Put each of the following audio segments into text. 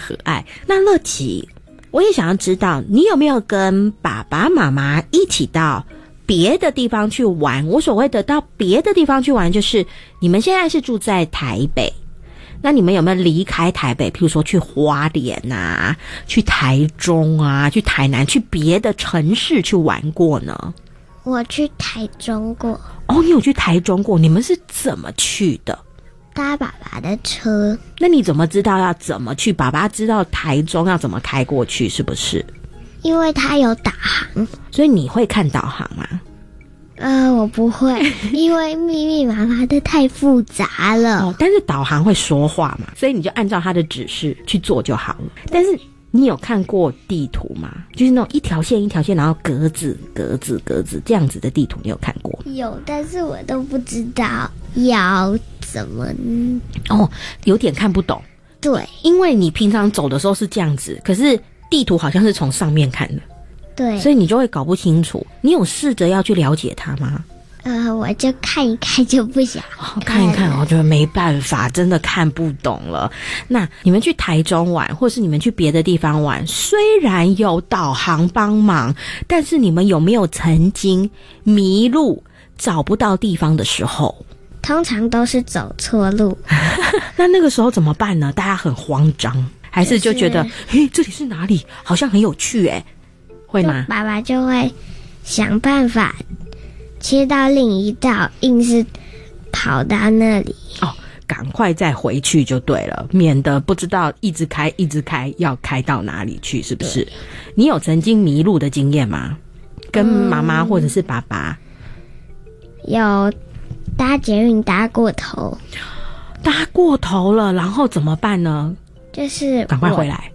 可爱。那乐琪，我也想要知道你有没有跟爸爸妈妈一起到别的地方去玩。我所谓的到别的地方去玩，就是你们现在是住在台北，那你们有没有离开台北，譬如说去花莲啊，去台中啊，去台南，去别的城市去玩过呢？ 我去台中过。 哦，你有去台中过？你们是怎么去的？ 搭爸爸的车。 那你怎么知道要怎么去？爸爸知道台中要怎么开过去，是不是？ 因为他有导航。 所以你会看导航吗？ 我不会，因为密密麻麻的太复杂了。 哦，但是导航会说话嘛，所以你就按照他的指示去做就好了。但是你有看过地图吗？就是那种一条线一条线，然后格子格子格子这样子的地图，你有看过吗？ 有，但是我都不知道要怎么。 哦，有点看不懂。 对， 因为你平常走的时候是这样子，可是地图好像是从上面看的。 对， 所以你就会搞不清楚。你有试着要去了解它吗？ 我就看一看就不想看一看，我觉得没办法，真的看不懂了。那你们去台中玩，或是你们去别的地方玩，虽然有导航帮忙，但是你们有没有曾经迷路找不到地方的时候？ 通常都是走错路。 那个时候怎么办呢？大家很慌张，还是就觉得嘿，这里是哪里？好像很有趣欸，会吗？ 爸爸就会想办法切到另一道，硬是跑到那里。 哦，赶快再回去就对了，免得不知道一直开要开到哪里去，是不是？你有曾经迷路的经验吗？跟妈妈或者是爸爸？ 有搭捷运搭过头。 搭过头了，然后怎么办呢？ 就是赶快回来。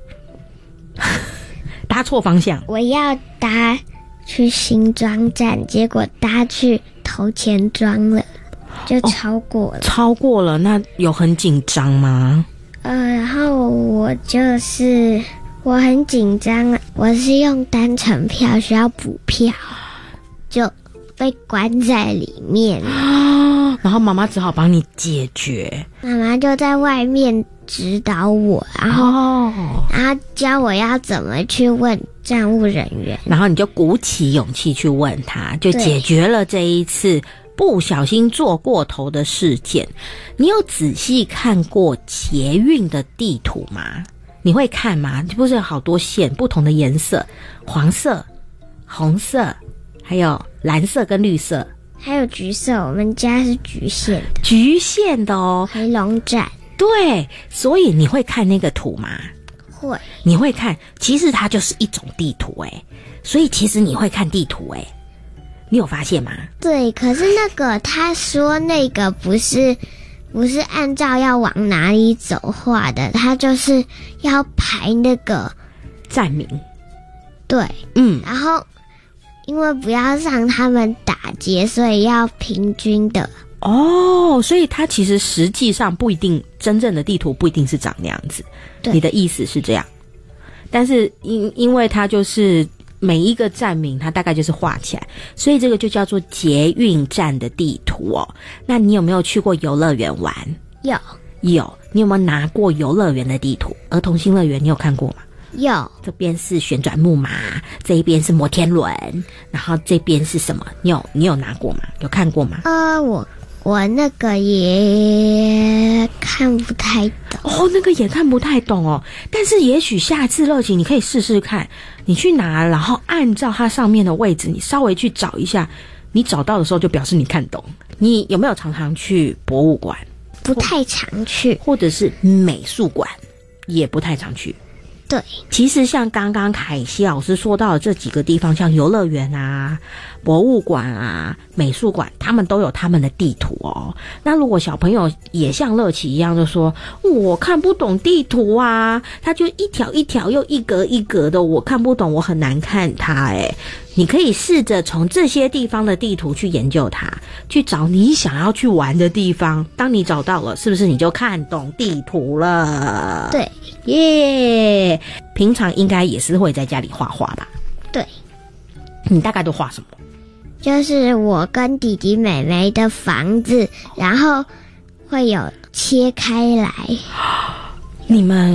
搭错方向。 我要搭去新庄站，结果搭去头前庄了，就超过了。 超过了，那有很紧张吗？ 然后我很紧张，我是用单程票，需要补票，就被关在里面。 然后妈妈只好帮你解决。 妈妈就在外面指导我，然后教我要怎么去问站务人员， 然后你就鼓起勇气去问他，就解决了这一次不小心坐过头的事件。你有仔细看过捷运的地图吗？你会看吗？不是有好多线不同的颜色，黄色、红色，还有蓝色跟绿色， 还有橘色，我们家是橘线的。 橘线的哦。 回龙站。 对，所以你会看那个图吗？ 会。 你会看，其实它就是一种地图所以其实你会看地图你有发现吗？ 对，可是那个他说那个不是按照要往哪里走画的，他就是要排那个站名。 对，然后因为不要让他们打结，所以要平均的。 哦，所以它其实实际上不一定，真正的地图不一定是长那样子。你的意思是这样，但是因为它就是每一个站名它大概就是画起来，所以这个就叫做捷运站的地图哦。那你有没有去过游乐园玩？ 有。 你有没有拿过游乐园的地图？儿童新乐园你有看过吗？ 有。 这边是旋转木马，这一边是摩天轮，然后这边是什么？你有拿过吗？有看过吗？ 我那个也看不太懂。 那个也看不太懂哦。但是也许下次乐琪你可以试试看，你去拿，然后按照它上面的位置，你稍微去找一下，你找到的时候就表示你看懂。你有没有常常去博物馆？ 不太常去。 或者是美术馆？也不太常去。 对， 其实像刚刚凯西老师说到的这几个地方，像游乐园啊、博物馆啊、美术馆，他们都有他们的地图哦。那如果小朋友也像乐琪一样，就说我看不懂地图啊，它就一条一条又一格一格的，我看不懂，我很难看它你可以试着从这些地方的地图去研究它，去找你想要去玩的地方。当你找到了，是不是你就看懂地图了？ 对， 耶！平常应该也是会在家里画画吧？ 对。 你大概都画什么？ 就是我跟弟弟妹妹的房子，然后会有切开来。 你们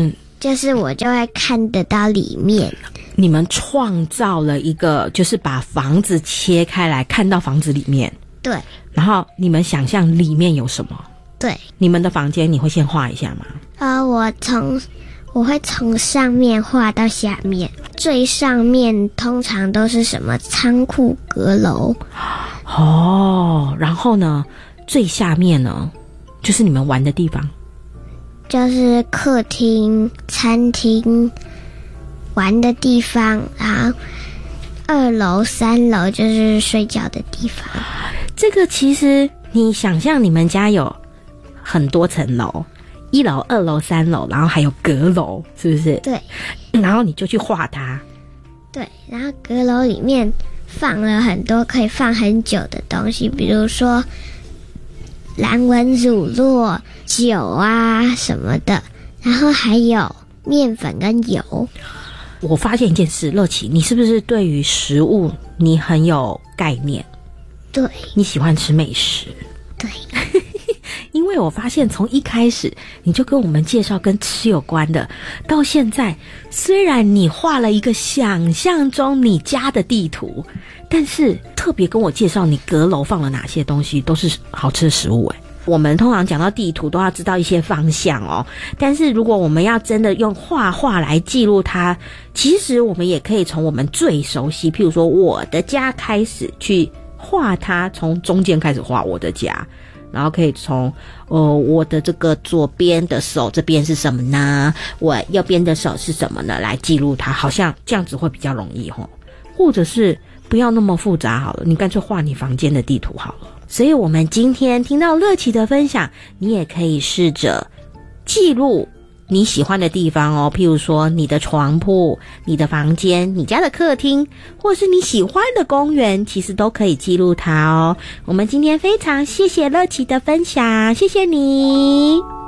就是我就会看得到里面。 你们创造了一个，就是把房子切开来，看到房子里面。 对。 然后你们想象里面有什么？ 对。 你们的房间你会先画一下吗？ 我会从上面画到下面，最上面通常都是什么仓库、阁楼。 哦，然后呢，最下面呢，就是你们玩的地方， 就是客厅、餐厅玩的地方，然后2楼、3楼就是睡觉的地方。 这个其实你想象你们家有很多层楼。1楼、2楼、3楼，然后还有阁楼，是不是？ 对。 然后你就去画它。 对，然后阁楼里面放了很多可以放很久的东西，比如说蓝纹乳酪、酒啊什么的，然后还有面粉跟油。 我发现一件事，乐琪，你是不是对于食物你很有概念？ 对。 你喜欢吃美食？ 对。 因为我发现从一开始你就跟我们介绍跟吃有关的，到现在虽然你画了一个想象中你家的地图，但是特别跟我介绍你阁楼放了哪些东西，都是好吃的食物。我们通常讲到地图都要知道一些方向哦，但是如果我们要真的用画画来记录它，其实我们也可以从我们最熟悉，譬如说我的家开始去画它，从中间开始画我的家，然后可以从我的这个左边的手这边是什么呢？我右边的手是什么呢？来记录它，好像这样子会比较容易齁。或者是不要那么复杂好了，你干脆画你房间的地图好了。所以我们今天听到乐琪的分享，你也可以试着记录你喜欢的地方哦，譬如说你的床铺、你的房间、你家的客厅，或是你喜欢的公园，其实都可以记录它哦。我们今天非常谢谢乐琪的分享，谢谢你。